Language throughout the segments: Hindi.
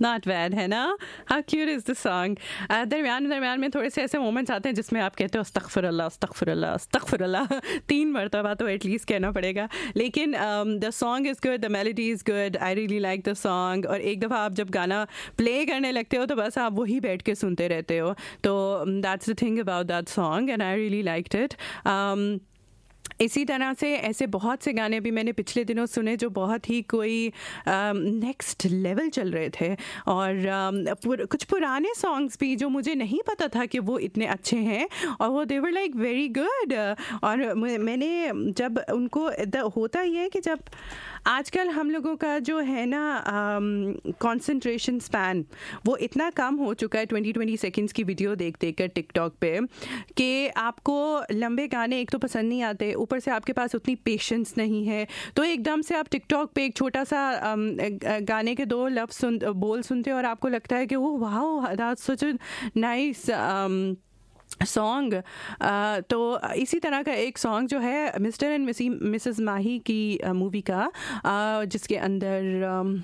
नॉट बैड है ना. How cute is the song. दरमियान में थोड़े से ऐसे मोमेंट्स आते हैं जिसमें आप कहते हो अस्तगफिरुल्लाह अस्तगफिरुल्लाह अस्तगफिरुल्लाह 3 मरतबा तो एटलीस्ट कहना पड़ेगा. लेकिन the song is good, the melody is good, I really like the song. और एक दफ़ा आप जब गाना प्ले करने लगते हो तो बस आप वही बैठ के सुनते रहते हो. तो that's the thing about that song and I really liked it. इसी तरह से ऐसे बहुत से गाने भी मैंने पिछले दिनों सुने जो बहुत ही कोई नेक्स्ट लेवल चल रहे थे. और कुछ पुराने सॉन्ग्स भी जो मुझे नहीं पता था कि वो इतने अच्छे हैं और वो दे वर लाइक वेरी गुड. और मैंने जब उनको होता ही है कि जब आजकल हम लोगों का जो है ना कंसंट्रेशन स्पैन वो इतना कम हो चुका है 20 सेकंड्स की वीडियो देख कर टिकटॉक पे कि आपको लंबे गाने एक तो पसंद नहीं आते, ऊपर से आपके पास उतनी पेशेंस नहीं है. तो एकदम से आप टिकटॉक पे एक छोटा सा गाने के 2 लफ्ज़ बोल सुनते हो और आपको लगता है कि oh wow that's such a nice song. तो इसी तरह का एक सॉन्ग जो है मिस्टर एंड मिसेस माही की मूवी का जिसके अंदर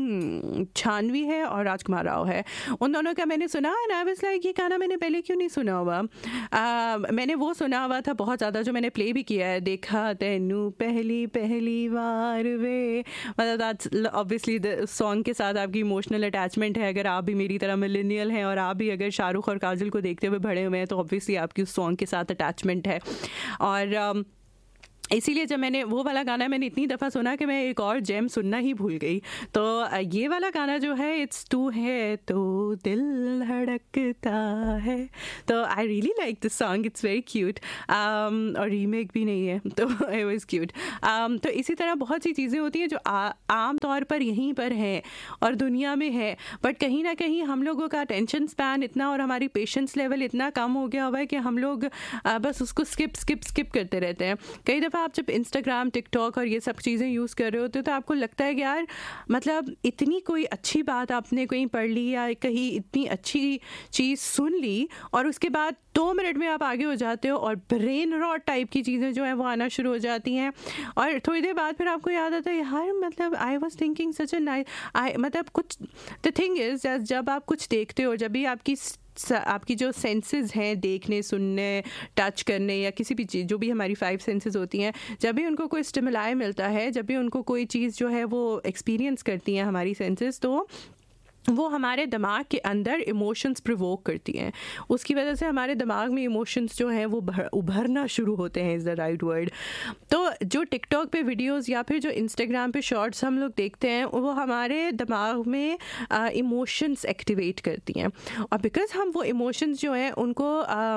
छानवी है और राजकुमार राव है, उन दोनों का मैंने सुना एंड आई वाज लाइक ये गाना मैंने पहले क्यों नहीं सुना हुआ. मैंने वो सुना हुआ था बहुत ज़्यादा जो मैंने प्ले भी किया है, देखा तेनू पहली बार वे. मतलब दैट्स ऑब्वियसली द सॉन्ग के साथ आपकी इमोशनल अटैचमेंट है. अगर आप भी मेरी तरह मिलेनियल हैं और आप भी अगर शाहरुख और काजल को देखते हुए बड़े हुए हैं तो ऑब्वियसली आपकी उस सॉन्ग के साथ अटैचमेंट है. और इसीलिए जब मैंने वो वाला गाना मैंने इतनी दफ़ा सुना कि मैं एक और जेम सुनना ही भूल गई. तो ये वाला गाना जो है इट्स टू है तो दिल धड़कता है. तो I really like this song, it's very cute. और रीमेक भी नहीं है तो इट वाज क्यूट. तो इसी तरह बहुत सी चीज़ें होती हैं जो आम तौर पर यहीं पर हैं और दुनिया में है, बट कहीं ना कहीं हम लोगों का अटेंशन स्पैन इतना और हमारी पेशेंस लेवल इतना कम हो गया हुआ है कि हम लोग बस उसको स्किप करते रहते हैं. कई दफ़ा आप जब इंस्टाग्राम, टिकटॉक और ये सब चीज़ें यूज़ कर रहे होते हो तो आपको लगता है कि यार मतलब इतनी कोई अच्छी बात आपने कहीं पढ़ ली या कहीं इतनी अच्छी चीज़ सुन ली और उसके बाद 2 मिनट में आप आगे हो जाते हो और ब्रेन रॉट टाइप की चीज़ें जो है वो आना शुरू हो जाती हैं. और थोड़ी देर बाद फिर आपको याद आता है यार मतलब I was thinking such a nice मतलब कुछ. द थिंग इज़ जब आप कुछ देखते हो, जब भी आपकी जो सेंसेस हैं देखने, सुनने, टच करने या किसी भी चीज़ जो भी हमारी 5 सेंसेस होती हैं, जब भी उनको कोई स्टिमुलाई मिलता है, जब भी उनको कोई चीज़ जो है वो एक्सपीरियंस करती हैं हमारी सेंसेस, तो वो हमारे दिमाग के अंदर इमोशंस प्रोवोक करती हैं. उसकी वजह से हमारे दिमाग में इमोशंस जो हैं वो उभरना शुरू होते हैं, इज़ द राइट वर्ड. तो जो टिकटॉक पे वीडियोस या फिर जो इंस्टाग्राम पे शॉर्ट्स हम लोग देखते हैं वो हमारे दिमाग में इमोशंस एक्टिवेट करती हैं. और बिकॉज़ हम वो इमोशंस जो हैं उनको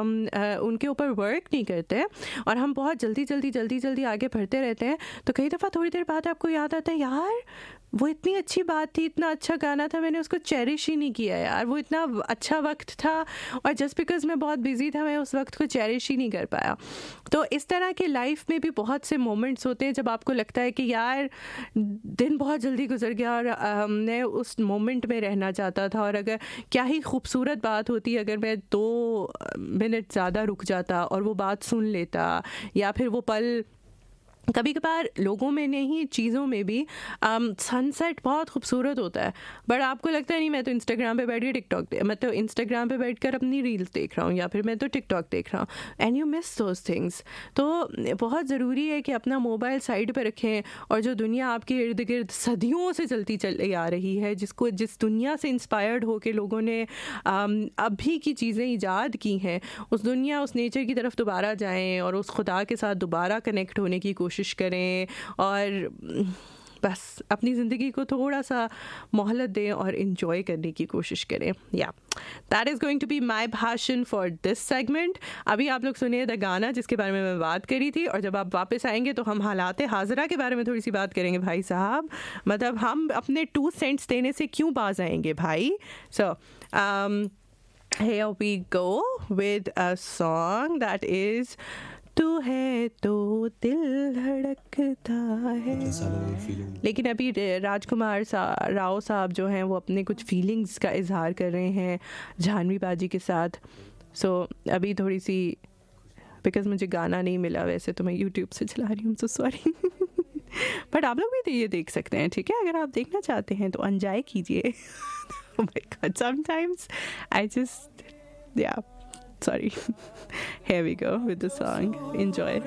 उनके ऊपर वर्क नहीं करते और हम बहुत जल्दी आगे बढ़ते रहते हैं, तो कई दफ़ा थोड़ी देर बाद आपको याद आता है यार वो इतनी अच्छी बात थी, इतना अच्छा गाना था, मैंने उसको चेरिश ही नहीं किया यार, वो इतना अच्छा वक्त था और जस्ट बिकॉज़ मैं बहुत बिजी था मैं उस वक्त को चेरिश ही नहीं कर पाया. तो इस तरह के लाइफ में भी बहुत से मोमेंट्स होते हैं जब आपको लगता है कि यार दिन बहुत जल्दी गुजर गया और मैं उस मोमेंट में रहना चाहता था. और अगर क्या ही खूबसूरत बात होती अगर मैं 2 मिनट ज़्यादा रुक जाता और वो बात सुन लेता, या फिर वो पल कभी कभार लोगों में नहीं चीज़ों में भी सनसेट बहुत खूबसूरत होता है, बट आपको लगता है नहीं मैं तो इंस्टाग्राम पे बैठ के मैं तो इंस्टाग्राम पे बैठ कर अपनी रील्स देख रहा हूँ या फिर मैं तो टिकटॉक देख रहा हूँ, and you miss those things. तो बहुत ज़रूरी है कि अपना मोबाइल साइड पे रखें और जो दुनिया आपके इर्द गिर्द सदियों से चलती चली आ रही है, जिस दुनिया से इंस्पायर्ड होकर लोगों ने अभी की चीज़ें ईजाद की हैं, उस दुनिया उस नेचर की तरफ दोबारा जाएँ और उस खुदा के साथ दोबारा कनेक्ट होने की कोशिश करें और बस अपनी ज़िंदगी को थोड़ा सा मोहलत दें और इन्जॉय करने की कोशिश करें. या that is going to be my भाषण फॉर दिस सेगमेंट. अभी आप लोग सुनिए द गाना जिसके बारे में मैं बात करी थी, और जब आप वापस आएंगे तो हम हालात हाज़िरा के बारे में थोड़ी सी बात करेंगे. भाई साहब मतलब हम अपने 2 सेंट्स देने से क्यों बाज आएंगे भाई. सो here we go with a song that is तू है तो दिल धड़कता है. लेकिन अभी राजकुमार राव साहब जो हैं वो अपने कुछ फीलिंग्स का इजहार कर रहे हैं जानवी बाजी के साथ. सो अभी थोड़ी सी बिकॉज मुझे गाना नहीं मिला, वैसे तो मैं यूट्यूब से चला रही हूँ, सो सॉरी. बट आप लोग भी तो ये देख सकते हैं, ठीक है, अगर आप देखना चाहते हैं तो अनजाए कीजिए. Oh my God, sometimes I just, yeah, sorry. Here we go with the song. Enjoy.